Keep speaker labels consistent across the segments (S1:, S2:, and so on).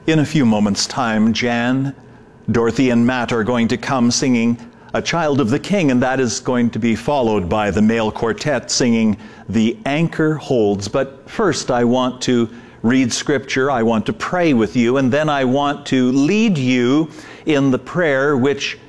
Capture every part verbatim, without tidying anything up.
S1: In a few moments' time, Jan, Dorothy, and Matt are going to come singing A Child of the King, and that is going to be followed by the male quartet singing The Anchor Holds. But first, I want to read Scripture, I want to pray with you, and then I want to lead you in the prayer which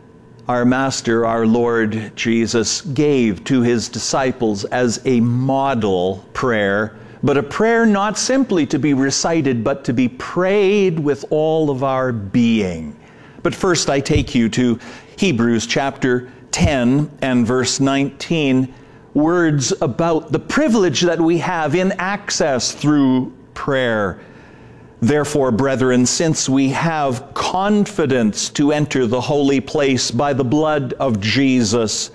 S1: our Master, our Lord Jesus, gave to His disciples as a model prayer, but a prayer not simply to be recited, but to be prayed with all of our being. But first I take you to Hebrews chapter ten and verse nineteen, words about the privilege that we have in access through prayer. Therefore, brethren, since we have confidence to enter the holy place by the blood of Jesus,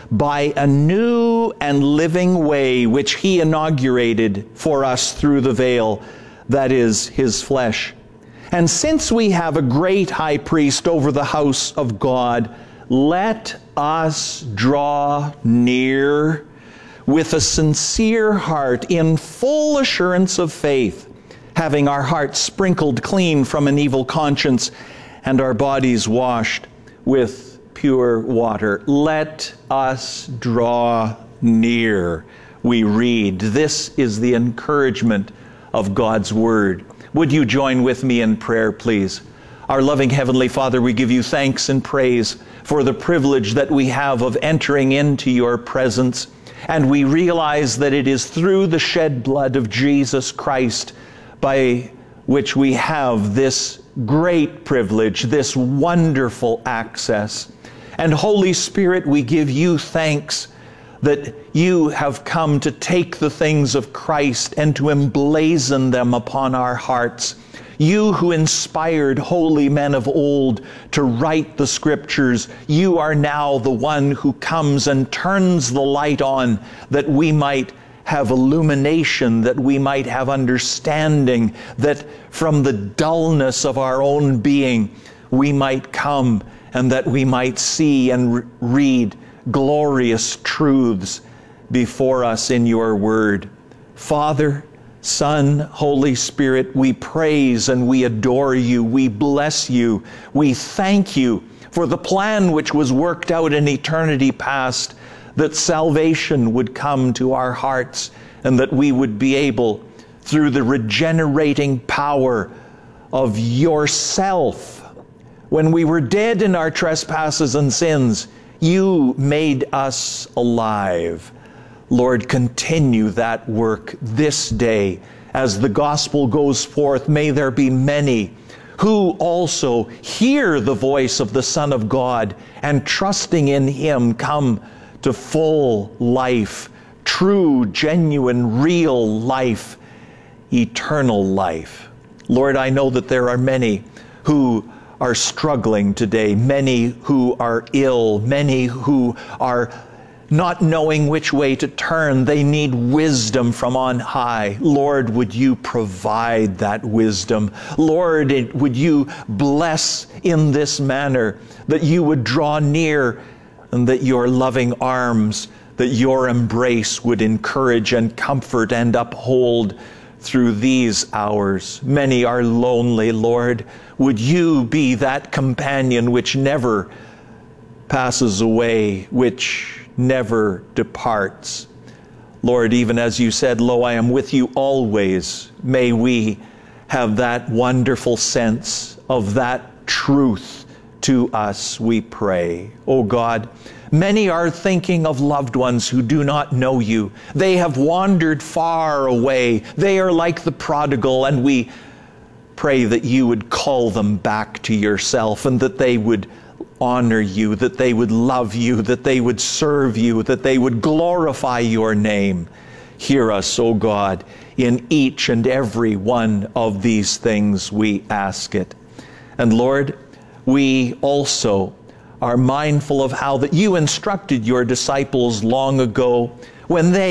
S1: by a new and living way which He inaugurated for us through the veil, that is, His flesh. And since we have a great high priest over the house of God, let us draw near with a sincere heart in full assurance of faith, having our hearts sprinkled clean from an evil conscience and our bodies washed with pure water. Let us draw near, we read. This is the encouragement of God's Word. Would you join with me in prayer, please? Our loving Heavenly Father, we give you thanks and praise for the privilege that we have of entering into your presence. And we realize that it is through the shed blood of Jesus Christ by which we have this great privilege, this wonderful access. And Holy Spirit, we give you thanks that you have come to take the things of Christ and to emblazon them upon our hearts. You who inspired holy men of old to write the Scriptures, you are now the one who comes and turns the light on that we might have illumination, that we might have understanding, that from the dullness of our own being we might come and that we might see and re- read glorious truths before us in your word. Father, Son, Holy Spirit, we praise and we adore you. We bless you. We thank you for the plan which was worked out in eternity past, that salvation would come to our hearts and that we would be able, through the regenerating power of yourself, when we were dead in our trespasses and sins, you made us alive. Lord, continue that work this day. As the gospel goes forth, may there be many who also hear the voice of the Son of God and trusting in Him come to full life, true, genuine, real life, eternal life. Lord, I know that there are many who are struggling today, many who are ill, many who are not knowing which way to turn. They need wisdom from on high. Lord, would you provide that wisdom? Lord, it, would you bless in this manner, that you would draw near and that your loving arms, that your embrace would encourage and comfort and uphold through these hours. Many are lonely, Lord. Would you be that companion which never passes away, which never departs? Lord, even as you said, lo, I am with you always. May we have that wonderful sense of that truth to us, we pray. Oh God, many are thinking of loved ones who do not know you. They have wandered far away. They are like the prodigal, and we pray that you would call them back to yourself and that they would honor you, that they would love you, that they would serve you, that they would glorify your name. Hear us, O God, in each and every one of these things we ask it. And Lord, we also are mindful of how that you instructed your disciples long ago when they